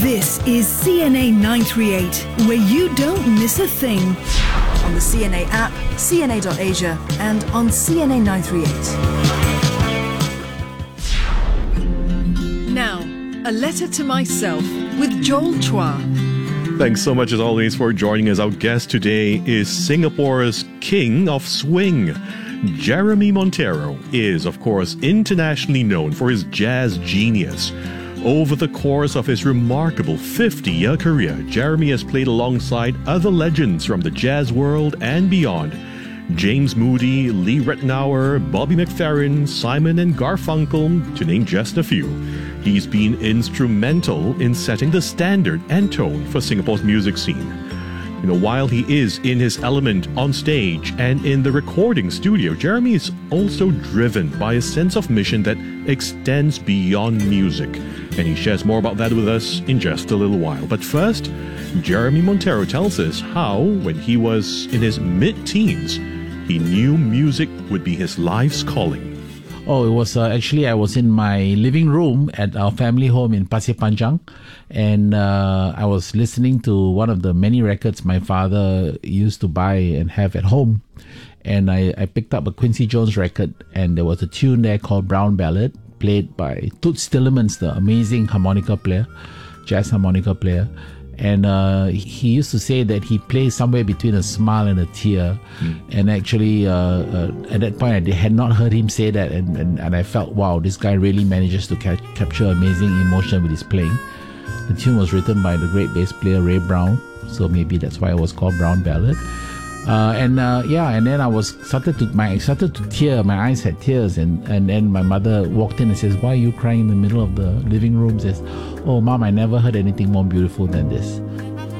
This is CNA 938, where you don't miss a thing. On the CNA app, cna.asia, and on CNA 938. Now, a letter to myself with Joel Chua. Thanks so much as always for joining us. Our guest today is Singapore's king of swing. Jeremy Monteiro is, of course, internationally known for his jazz genius. Over the course of his remarkable 50-year career, Jeremy has played alongside other legends from the jazz world and beyond. James Moody, Lee Ritenour, Bobby McFerrin, Simon and Garfunkel, to name just a few. He's been instrumental in setting the standard and tone for Singapore's music scene. While he is in his element on stage and in the recording studio, Jeremy is also driven by a sense of mission that extends beyond music. And he shares more about that with us in just a little while. But first, Jeremy Monteiro tells us how, when he was in his mid-teens, he knew music would be his life's calling. Oh, it was actually I was in my living room at our family home in Pasir Panjang, and I was listening to one of the many records my father used to buy and have at home. And I picked up a Quincy Jones record, and there was a tune there called Brown Ballad, played by Toots Tillemans, the amazing harmonica player, jazz harmonica player. And he used to say that he plays somewhere between a smile and a tear. And actually, at that point, I had not heard him say that. And I felt, wow, this guy really manages to capture amazing emotion with his playing. The tune was written by the great bass player Ray Brown. So maybe that's why it was called Brown Ballad. And then I started to tear. My eyes had tears, and then my mother walked in and says, "Why are you crying in the middle of the living room?" Says, "Oh, Mom, I never heard anything more beautiful than this."